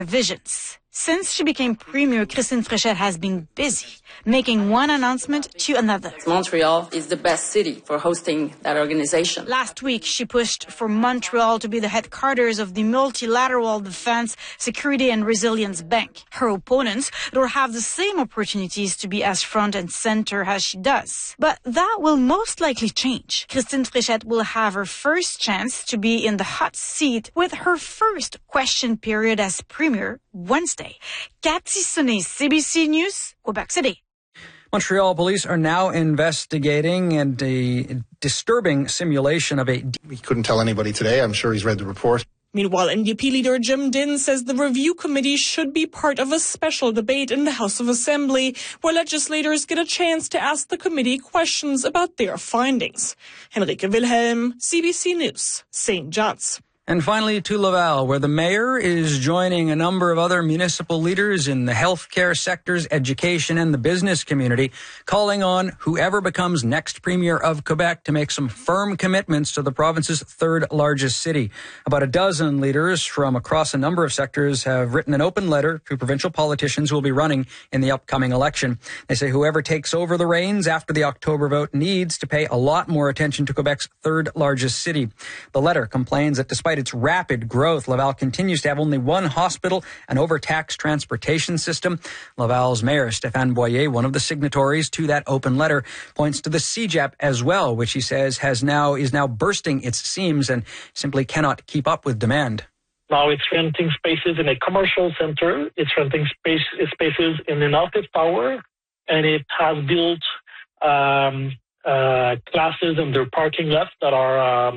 visions. Since she became premier, Christine Fréchette has been busy, making one announcement to another. Montreal is the best city for hosting that organization. Last week, she pushed for Montreal to be the headquarters of the Multilateral Defense, Security and Resilience Bank. Her opponents don't have the same opportunities to be as front and center as she does. But that will most likely change. Christine Fréchette will have her first chance to be in the hot seat with her first question period as premier Wednesday. Cathy Sonnet, CBC News, Quebec City. Montreal police are now investigating a disturbing simulation of a... We couldn't tell anybody today. I'm sure he's read the report. Meanwhile, NDP leader Jim Dinh says the review committee should be part of a special debate in the House of Assembly, where legislators get a chance to ask the committee questions about their findings. Henrike Wilhelm, CBC News, St. John's. And finally, to Laval, where the mayor is joining a number of other municipal leaders in the healthcare sectors, education, and the business community, calling on whoever becomes next premier of Quebec to make some firm commitments to the province's third largest city. About a dozen leaders from across a number of sectors have written an open letter to provincial politicians who will be running in the upcoming election. They say whoever takes over the reins after the October vote needs to pay a lot more attention to Quebec's third largest city. The letter complains that despite its rapid growth, Laval continues to have only one hospital, an overtaxed transportation system. Laval's mayor, Stéphane Boyer, one of the signatories to that open letter, points to the CEGEP as well, which he says is now bursting its seams and simply cannot keep up with demand. Now it's renting spaces in a commercial center, it's renting spaces in an office tower, and it has built classes in their parking lots that are,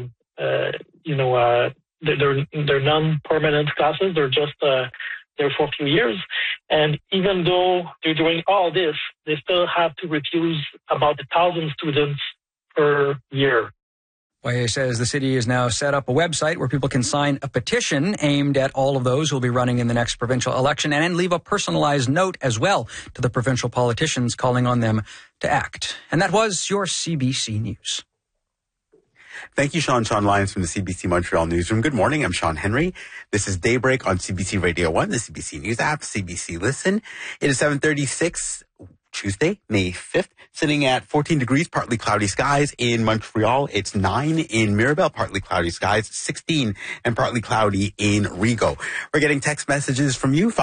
they're non-permanent classes. They're just there for a few years. And even though they're doing all this, they still have to refuse about 1,000 students per year. Boyer says the city has now set up a website where people can sign a petition aimed at all of those who will be running in the next provincial election and leave a personalized note as well to the provincial politicians calling on them to act. And that was your CBC News. Thank you, Sean Lyons from the CBC Montreal Newsroom. Good morning. I'm Sean Henry. This is Daybreak on CBC Radio 1, the CBC News app, CBC Listen. It is 7:36, Tuesday, May 5th, sitting at 14 degrees, partly cloudy skies in Montreal. It's 9 in Mirabel, partly cloudy skies, 16 and partly cloudy in Rigaud. We're getting text messages from you,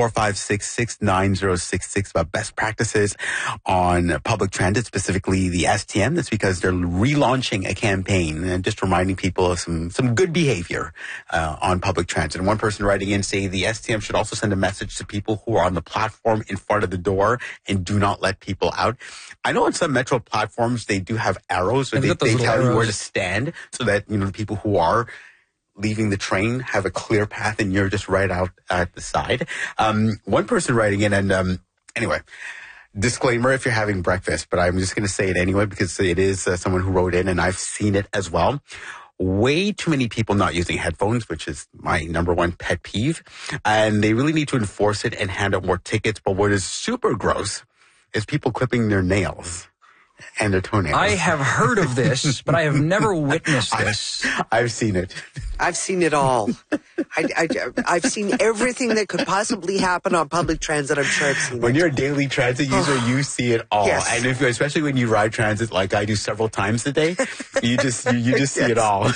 514-566-9066, about best practices on public transit, specifically the STM. That's because they're relaunching a campaign and just reminding people of some good behavior on public transit. And one person writing in saying the STM should also send a message to people who are on the platform in front of the door and do not let people out. I know on some metro platforms they do have arrows, or they tell you where to stand, so that the people who are leaving the train have a clear path and you're just right out at the side. One person writing in, and anyway, disclaimer if you're having breakfast, but I'm just going to say it anyway because it is someone who wrote in and I've seen it as well. Way too many people not using headphones, which is my number one pet peeve, and they really need to enforce it and hand out more tickets. But what is super gross is people clipping their nails and their toenails. I have heard of this, but I have never witnessed this. I've seen it. I've seen it all. I've seen everything that could possibly happen on public transit. I'm sure I've seen it. When you're a daily transit user, you see it all. Yes. And especially when you ride transit like I do several times a day, you just see it all.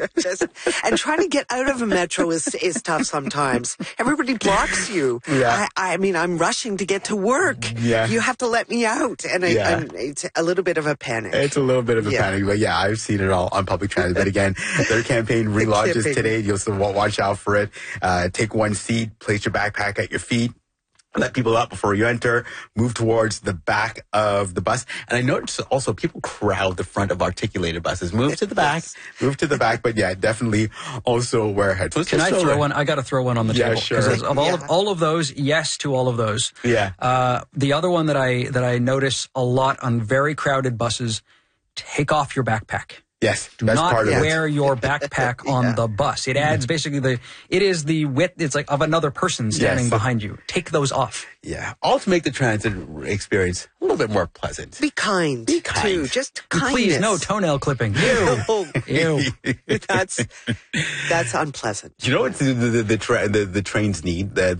And trying to get out of a metro is tough sometimes. Everybody blocks you. Yeah. I mean, I'm rushing to get to work. Yeah. You have to let me out. And it's a little bit of a panic. It's a little bit of a panic, but yeah, I've seen it all on public transit. But again, their campaign relaunches today. You'll still watch out for it. Take one seat, place your backpack at your feet. Let people out before you enter. Move towards the back of the bus. And I noticed also people crowd the front of articulated buses. Move to the back. Move to the back. But yeah, definitely also wear headphones. Can I throw one? I got to throw one on the table. Yeah, sure. Because of all of those, yes to all of those. Yeah. The other one that I notice a lot on very crowded buses, take off your backpack. Yes, do not wear your backpack on the bus. It adds basically it is the width, it's like of another person standing behind you. Take those off. Yeah. All to make the transit experience a little bit more pleasant. Be kind. Be kind. Too. Just kindness. Please, no toenail clipping. Ew. Ew. That's unpleasant. Do you know what the trains need?